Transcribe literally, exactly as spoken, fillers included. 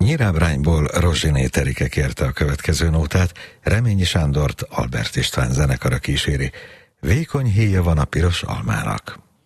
Nyirábrányból Rozsiné Terike kérte a következő nótát, Reményi Sándort Albert István zenekara kíséri. Vékony héja van a piros almának.